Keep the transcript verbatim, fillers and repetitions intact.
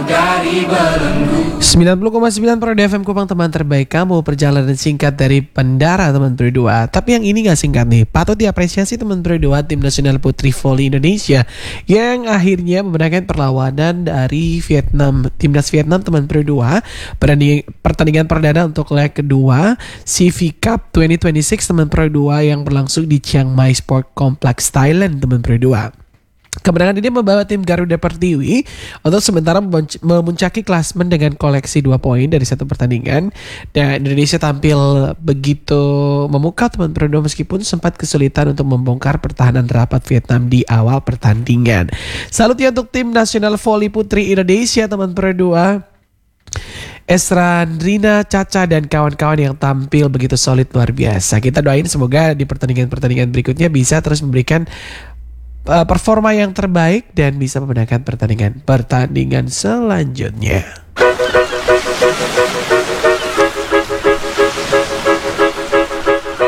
dari belenggu. sembilan puluh koma sembilan Pro F M Kupang, teman terbaik kamu. Perjalanan singkat dari Pendara teman Pro dua. Tapi yang ini gak singkat nih. Patut diapresiasi teman Pro dua, tim nasional putri voli Indonesia yang akhirnya memenangkan perlawanan dari Vietnam. Timnas Vietnam teman Pro dua, pertandingan perdana untuk leg kedua C V Cup dua ribu dua puluh enam teman Pro dua yang berlangsung di Chiang Mai Sport Complex Thailand teman Pro dua. Kemenangan ini membawa tim Garuda Pertiwi untuk sementara memuncaki klasmen dengan koleksi dua poin dari satu pertandingan, dan Indonesia tampil begitu memukau teman Pro dua meskipun sempat kesulitan untuk membongkar pertahanan rapat Vietnam di awal pertandingan. Salut ya untuk tim nasional voli putri Indonesia teman Pro dua. Esrandrina, Caca dan kawan-kawan yang tampil begitu solid, luar biasa. Kita doain semoga di pertandingan-pertandingan berikutnya bisa terus memberikan Uh, performa yang terbaik dan bisa memenangkan pertandingan pertandingan selanjutnya.